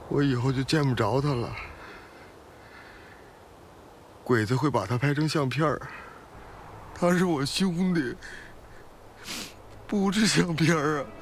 我以后就见不着他了。鬼子会把他拍成相片儿，他是我兄弟，不是相片儿啊。